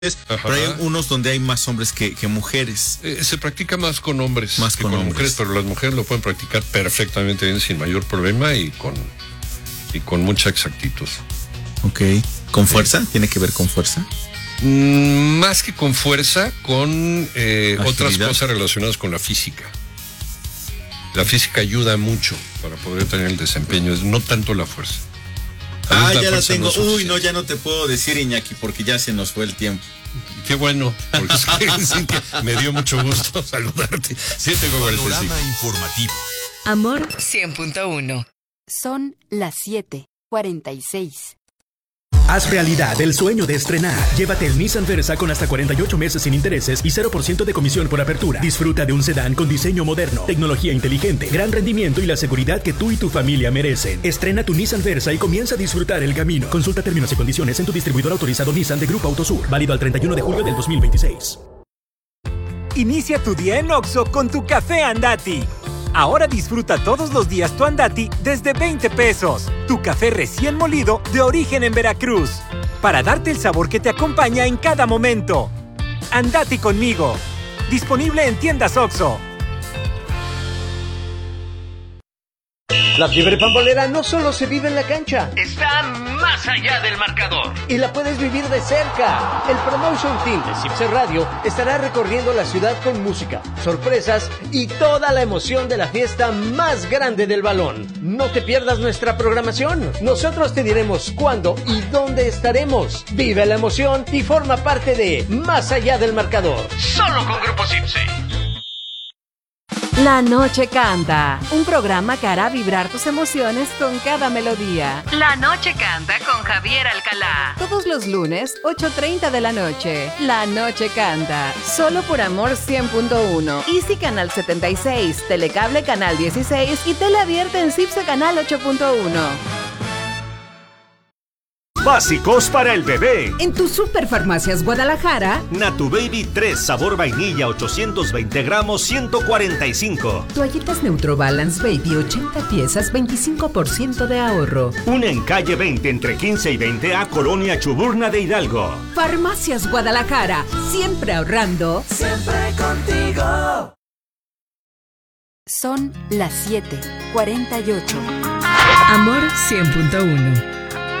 Ajá. Pero hay unos donde hay más hombres que mujeres. Se practica más con hombres Más que con con hombres. mujeres, pero las mujeres lo pueden practicar perfectamente bien, sin mayor problema y con mucha exactitud. Ok. ¿Con fuerza? ¿Tiene que ver con fuerza? Más que con fuerza, con otras Agilidad. cosas relacionadas con la física. La física ayuda mucho para poder tener el desempeño, no tanto la fuerza. A veces Ya la fuerza tengo. es suficiente. No, ya no te puedo decir, Iñaki, porque ya se nos fue el tiempo. Qué bueno, porque sí que me dio mucho gusto saludarte. 7:45. Panorama informativo. Amor 100.1. Son las 7:46. Haz realidad el sueño de estrenar. Llévate el Nissan Versa con hasta 48 meses sin intereses y 0% de comisión por apertura. Disfruta de un sedán con diseño moderno, tecnología inteligente, gran rendimiento y la seguridad que tú y tu familia merecen. Estrena tu Nissan Versa y comienza a disfrutar el camino. Consulta términos y condiciones en tu distribuidor autorizado Nissan de Grupo Autosur. Válido al 31 de julio del 2026. Inicia tu día en Oxxo con tu café Andati. Ahora disfruta todos los días tu Andati desde 20 pesos. Tu café recién molido de origen en Veracruz. Para darte el sabor que te acompaña en cada momento. Andati conmigo. Disponible en tiendas Oxxo. La fiebre pambolera no solo se vive en la cancha, Está más allá del marcador. y la puedes vivir de cerca. El Promotion Team de Cipse Radio estará recorriendo la ciudad con música, sorpresas y toda la emoción de la fiesta más grande del balón. No te pierdas nuestra programación. Nosotros te diremos cuándo y dónde estaremos. Vive la emoción y forma parte de Más allá del marcador. Solo con Grupo Cipse. La Noche Canta, un programa que hará vibrar tus emociones con cada melodía. La Noche Canta con Javier Alcalá. Todos los lunes, 8:30 de la noche. La Noche Canta, solo por Amor 100.1. Easy Canal 76, Telecable Canal 16 y Teleabierta en Cipse Canal 8.1. Básicos para el bebé. En tu Superfarmacias Guadalajara, Natu Baby 3, sabor vainilla, 820 gramos, 145. toallitas Neutrobalance Baby 80 piezas, 25% de ahorro. Una en calle 20 entre 15 y 20 a Colonia Chuburna de Hidalgo. Farmacias Guadalajara, siempre ahorrando. Siempre contigo. Son las 7:48. Amor 100.1.